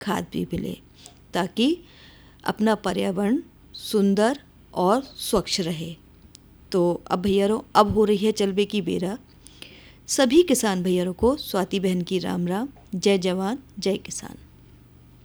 खाद भी मिले, ताकि अपना पर्यावरण सुंदर और स्वच्छ रहे। तो अब भैयारों, अब हो रही है चलबे की बेरा। सभी किसान भैयारों को स्वाति बहन की राम राम। जय जवान जय किसान।